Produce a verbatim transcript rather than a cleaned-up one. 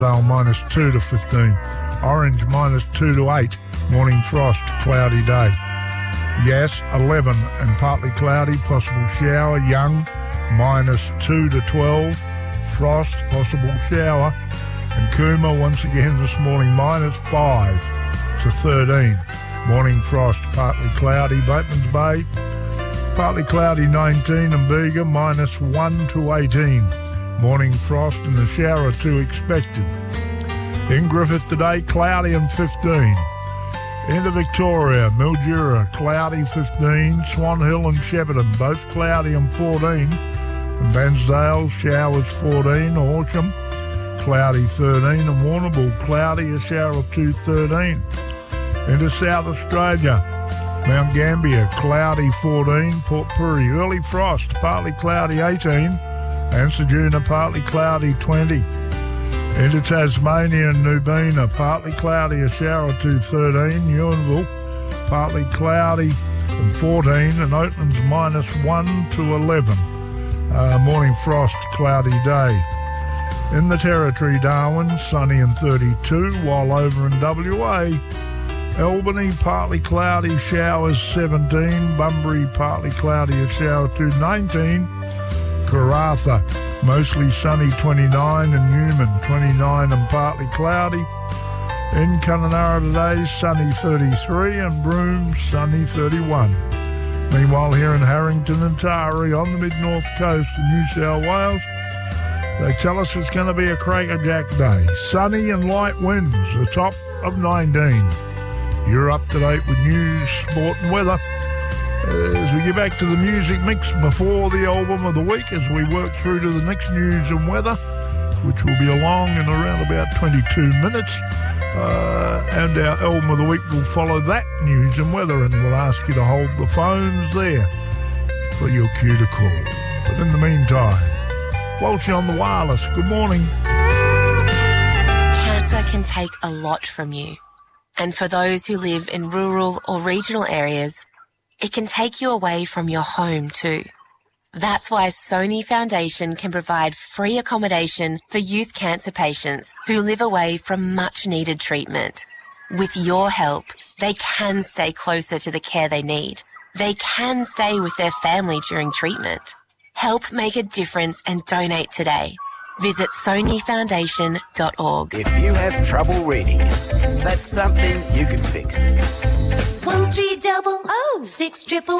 Dale minus two to fifteen. Orange minus two to eight. Morning frost, cloudy day. Yes, eleven and partly cloudy, possible shower. Young minus two to twelve. Frost, possible shower. And Cooma once again this morning minus five to thirteen. Morning frost, partly cloudy. Bateman's Bay, partly cloudy nineteen. And Bega minus one to eighteen. Morning frost and a shower or two expected. In Griffith today, cloudy and fifteen. Into Victoria, Mildura, cloudy fifteen. Swan Hill and Shepparton, both cloudy and fourteen. And Bansdale, showers fourteen. Horsham, cloudy thirteen. And Warrnambool, cloudy, a shower or two, thirteen. Into South Australia, Mount Gambier, cloudy fourteen. Port Pirie, early frost, partly cloudy eighteen. And Ceduna, partly cloudy twenty. Into Tasmania and Nubina, partly cloudy, a shower or two, thirteen. Ewanville, partly cloudy and fourteen. And Oatlands minus one to eleven. Uh, morning frost, cloudy day. In the Territory, Darwin, sunny and thirty-two. While over in W A, Albany, partly cloudy, showers seventeen. Bunbury, partly cloudy, a shower or two, nineteen. Karratha, mostly sunny, twenty-nine. And Newman, twenty-nine and partly cloudy. In Kununurra today, sunny, thirty-three. And Broome, sunny, thirty-one. Meanwhile, here in Harrington and Taree on the mid-north coast of New South Wales, they tell us it's going to be a crackerjack day. Sunny and light winds, a top of nineteen. You're up to date with news, sport and weather. As we get back to the music mix before the album of the week, as we work through to the next news and weather, which will be along in around about twenty-two minutes. Uh, and our album of the week will follow that news and weather, and we'll ask you to hold the phones there for your cue to call. But in the meantime, Walshy on the wireless, good morning. Cancer can take a lot from you. And for those who live in rural or regional areas, it can take you away from your home too. That's why Sony Foundation can provide free accommodation for youth cancer patients who live away from much-needed treatment. With your help, they can stay closer to the care they need. They can stay with their family during treatment. Help make a difference and donate today. Visit sony foundation dot org. If you have trouble reading, that's something you can fix. One three double oh six triple